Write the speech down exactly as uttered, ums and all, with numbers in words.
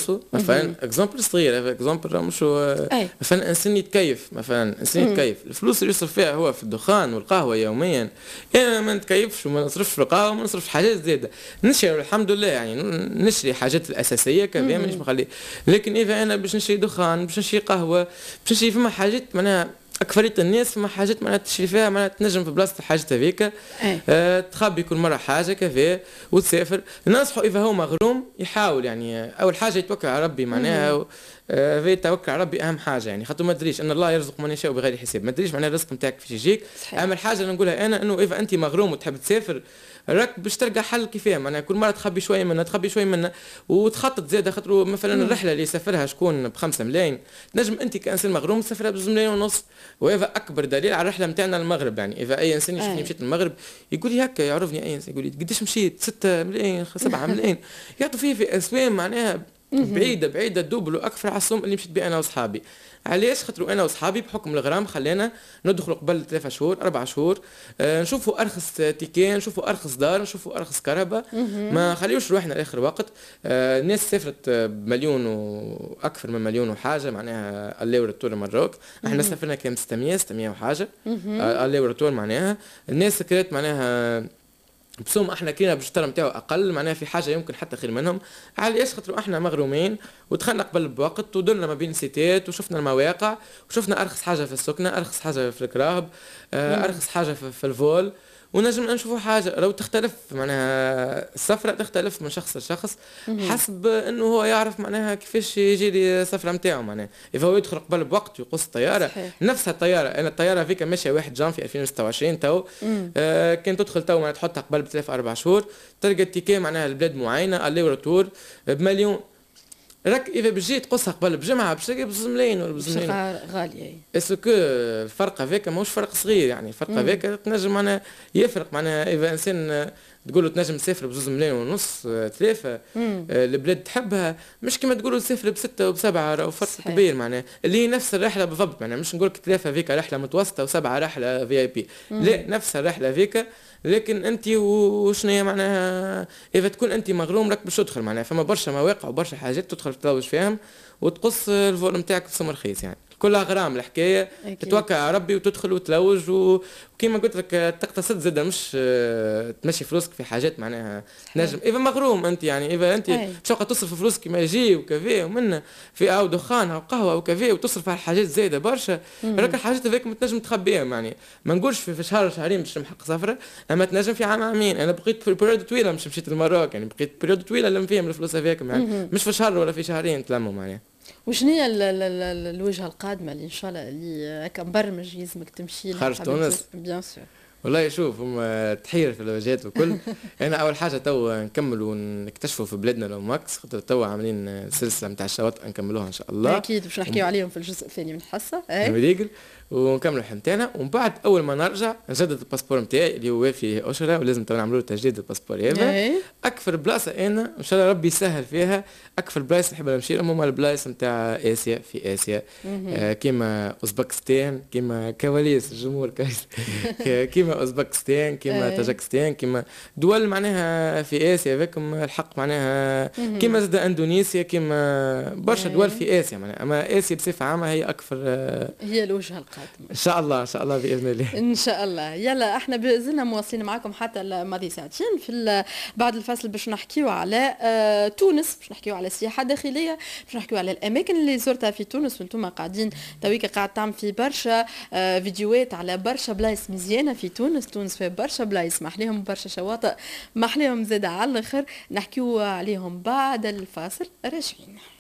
فلوسه مثلا. اكزومبل صغير، اكزومبل مش هو مثلا انسان يتكيف، مثلا انسان يتكيف الفلوس اللي يصرف فيها هو في الدخان والقهوه يوميا، انا ما نتكيفش وما نصرفش في القهوه وما نصرفش حاجات زاده، نشري الحمد لله يعني نشري حاجات الاساسيه كذا مانيش مخلي. لكن اذا انا باش نشري دخان باش نشري قهوه باش نشري فما حاجات معناها اكثريه الناس فما حاجات معناها تشري فيها معناها تنجم في بلاصه الحاجات هذيك أه تخبي كل مره حاجه كذا وتسافر. ننصحوا اذا هو مغروم يحاول يعني اول حاجه يتوكل على ربي معناها آه في التوكل على ربي اهم حاجه يعني، خاطر ما تدريش ان الله يرزق من يشاء بغير حساب، ما تدريش معناها الرزق نتاعك كيفاش يجيك. اما الحاجه اللي نقولها انا انه اذا انت مغروم وتحب تسافر راك باش تلقى حل كيفاه معناها كل مره تخبي شويه منها تخبي شويه منها وتخطط زاده. خاطر مثلا الرحله اللي يسافرها شكون بخمسة ملايين تنجم انت كانسان مغروم تسافرها بزوج ملايين ونص، وهذا اكبر دليل على الرحله نتاعنا للمغرب. يعني اذا اي انسان يشوفني مشيت للمغرب يقول لي هكا يعرفني اي انسان يقول لي قداش مشيت ستة ملايين سبعة ملايين يعطوا فيه في اسوام معناها بعيده بعيده دوبل واكثر على السوم اللي مشيت بيه انا واصحابي. علاش؟ خاطر انا واصحابي بحكم الغرام خلينا ندخلوا قبل ثلاثة شهور أربعة شهور آه نشوفوا ارخص تيكان نشوفوا ارخص دار نشوفوا ارخص كهرباء، ما خليوش روحنا لاخر وقت. آه الناس سافرت بمليون واكثر من مليون وحاجه معناها اللي ورتور مروك، احنا سافرنا كام ستمية ستمية وحاجه آه اللي ورتور معناها. الناس كريت معناها بسوم احنا كينا بالشطر نتاعو اقل معناها في حاجه يمكن حتى خير منهم. علاش؟ خاطر احنا مغرومين ودخلنا قبل بوقت ودرنا ما بين سيتات وشفنا المواقع وشفنا ارخص حاجه في السكنه ارخص حاجه في الكراهب ارخص حاجه في, في الفول، ونجم نشوفوا حاجه لو تختلف معناها السفره تختلف من شخص لشخص حسب انه هو يعرف معناها كيفاش يجي لي السفره نتاعو. معناها اذا هو يدخل قبل بوقت ويقص الطياره نفسها الطياره، انا الطياره هذيك ماشيه واحد جانفي ألفين وستة وعشرين تو آه كان تدخل تو معناها تحطها قبل بثلاث اربع شهور تلقى التيكي معناها البلاد معينه اللي ورتور بمليون. راك اذا بجيت تقصها قبل بجمعه باش تلقى بزوج ملايين ولا بزوج ملايين غاليه. اسكو الفرق هذاك ماهوش فرق صغير يعني، الفرق هذاك تنجم معناها يفرق معناها اذا انسان تقول له تنجم تسافر بزوج ملايين ونص ثلاثه البلاد تحبها مش كما تقول له تسافر بسته وبسبعه راهو فرق صحيح. كبير معناها اللي هي نفس الرحله بالضبط معناها مش نقول لك ثلاثه هذيك رحله متوسطه وسبعه رحله في اي بي، لا نفس الرحله هذيك. لكن انت وشنو هي معناها اذا تكون انت مغروم راك باش تدخل معناها فما برشا مواقع وبرشا حاجات تدخل تلوج فيهم وتقص الفول نتاعك بسم رخيص يعني كلها غرام الحكايه. تتوكل على ربي وتدخل وتلوج وكيما قلت لك تقتصد زاد مش تمشي فلوسك في حاجات معناها نجم اذا مغروم انت يعني اذا انت تبقى تصرف فلوسك كما يجي وكذا ومنه في او دخان او قهوه وكذا وتصرف على حاجات زايده برشا راك الحاجات هذيك ما تنجم تخبيها يعني ما نقولش في شهر شهرين باش نحقق سفره اما تنجم في عام عامين. انا بقيت في بريود طويله مش مشيت للمراكش يعني بقيت بريود طويله لم فيهم الفلوس هذيك يعني مش في شهر ولا في شهرين تلموا معناها. وشنو هي الوجهه القادمه اللي ان شاء الله اللي هكا مبرمج يلزمك تمشي خارج تونس؟ بيان سور والله شوف هم تحير في الوجهات وكل انا اول حاجه تو نكملوا ونكتشفوا في بلادنا لو ماكس خاطر تو عاملين سلسله نتاع الشواطئ نكملوها ان شاء الله اكيد باش نحكيو وم... عليهم في الجزء الثاني من الحصه اي ونكملوا الحلم تاعنا ومن بعد اول ما نرجع نجدد الباسبور نتاعي اللي هو وافي اشهر ولازم تو نعملوا تجديد الباسبور هذا. اكثر بلاصه انا ان شاء الله ربي يسهل فيها اكثر بلايص نحب نمشي لهم هما البلايص نتاع اسيا في اسيا آه كيما اوزبكستان كيما كواليس الجمهور كيما اوزبكستان كيما تاجكستان كيما دول معناها في اسيا هذاكم الحق معناها كيما زاد اندونيسيا كيما برشا دول في اسيا معناها اما اسيا بصفه عامه هي اكثر آه هي الوجهه القادمه ان شاء الله ان شاء الله باذن الله ان شاء الله. يلا احنا بزلنا مواصلين معكم حتى الماضي ساعتين في بعد الفصل باش نحكيو على آه تونس باش نحكيو على السياحه الداخليه باش نحكيو على الاماكن اللي زرتها في تونس وانتم قاعدين تويكا قاعد تعمل في برشا آه فيديوهات على برشا بلايص مزيانه في تونس. تونس فيها برشا بلايص محليهم برشا شواطئ محليهم زاد على الاخر نحكيو عليهم بعد الفاصل راجعين.